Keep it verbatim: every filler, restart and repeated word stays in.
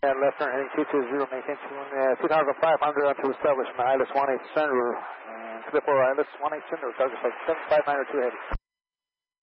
And left turn heading two two zero, maintain uh, two thousand five hundred on to establish my I L S one eight center and clear for I L S one eight center, target seven five nine two heavy.